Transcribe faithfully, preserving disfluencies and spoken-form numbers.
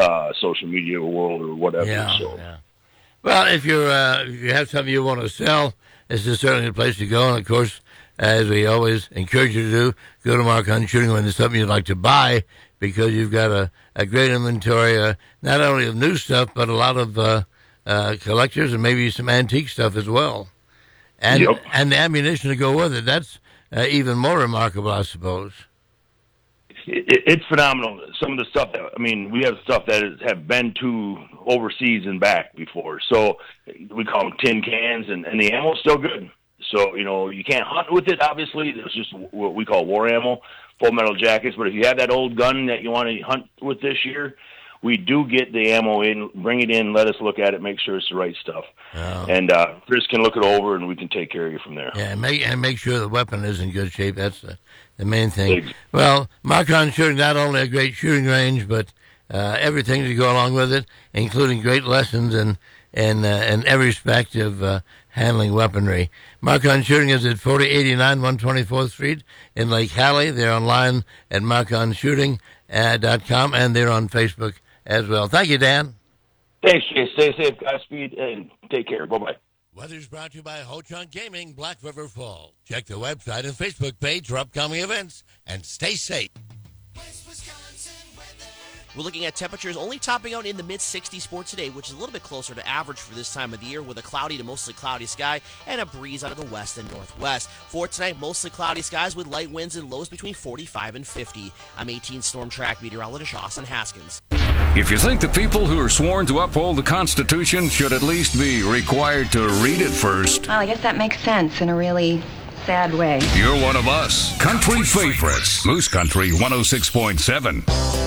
uh, social media world or whatever. Yeah, so. yeah. Well, if you're uh, if you have something you want to sell, this is certainly the place to go. And of course, as we always encourage you to do, go to Mark Hunt Shooting when there's something you'd like to buy, because you've got a, a great inventory, uh, not only of new stuff, but a lot of uh, uh, collectors and maybe some antique stuff as well. And yep. and the ammunition to go with it, that's uh, even more remarkable, I suppose. It, it's phenomenal. Some of the stuff that, I mean, we have stuff that is, have been to overseas and back before. So we call them tin cans, and, and the ammo's still good. So, you know, you can't hunt with it, obviously. It's just what we call war ammo, full metal jackets. But if you have that old gun that you want to hunt with this year, we do get the ammo in, bring it in, let us look at it, make sure it's the right stuff. Oh. And uh, Chris can look it over, and we can take care of you from there. Yeah, and make, and make sure the weapon is in good shape. That's the, the main thing. Exactly. Well, Mark Hunt Shooting, not only a great shooting range, but uh, everything to go along with it, including great lessons in, in, uh, in every respect of uh, handling weaponry. Mark Hunt Shooting is at forty eighty-nine one twenty-fourth Street in Lake Hallie. They're online at mark hunt shooting dot com, and they're on Facebook as well. Thank you, Dan. Thanks, Jay. Stay safe, Godspeed, and take care. Bye-bye. Weather's brought to you by Ho-Chunk Gaming, Black River Falls. Check the website and Facebook page for upcoming events, and stay safe. We're looking at temperatures only topping out in the mid sixties for today, which is a little bit closer to average for this time of the year, with a cloudy to mostly cloudy sky and a breeze out of the west and northwest. For tonight, mostly cloudy skies with light winds and lows between forty-five and fifty. I'm eighteen Storm Track meteorologist Austin Haskins. If you think the people who are sworn to uphold the Constitution should at least be required to read it first, well, I guess that makes sense in a really sad way. You're one of us. Country favorites. Moose Country one oh six point seven.